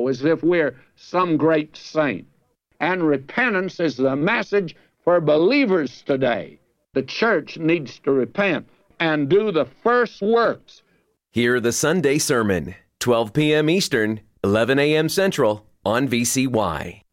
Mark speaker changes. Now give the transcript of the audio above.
Speaker 1: as if we're some great saint. And repentance is the message for believers today. The church needs to repent and do the first works.
Speaker 2: Hear the Sunday sermon, 12 p.m. Eastern, 11 a.m. Central on VCY.